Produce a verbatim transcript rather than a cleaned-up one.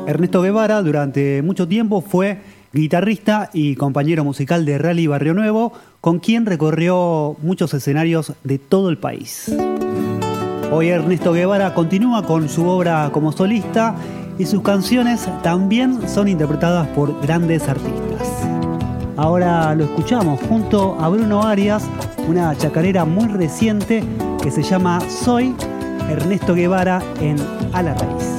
Ernesto Guevara durante mucho tiempo fue guitarrista y compañero musical de Rally Barrio Nuevo, con quien recorrió muchos escenarios de todo el país. Hoy Ernesto Guevara continúa con su obra como solista y sus canciones también son interpretadas por grandes artistas. Ahora lo escuchamos junto a Bruno Arias, una chacarera muy reciente que se llama Soy, Ernesto Guevara en A la Raíz.